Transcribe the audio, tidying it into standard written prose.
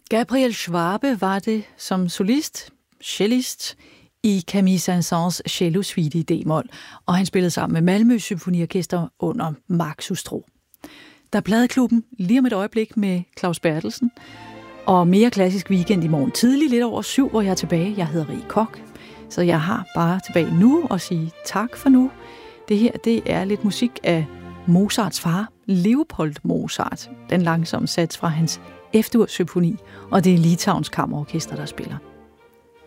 Gabriel Schwabe var det som solist, cellist, i Camille Saint-Saëns cello-suite i d-mol, og han spillede sammen med Malmø Symfoniorkester under Mark Sustro. Der er Pladeklubben lige om et øjeblik med Claus Berthelsen, og mere klassisk weekend i morgen tidlig, lidt over 7, hvor jeg er tilbage. Jeg hedder Rie Koch, så jeg har bare tilbage nu og sige tak for nu. Det her, det er lidt musik af Mozarts far, Leopold Mozart, den langsomme sats fra hans F-dur symfoni, og det er Litauens Kammerorkester, der spiller.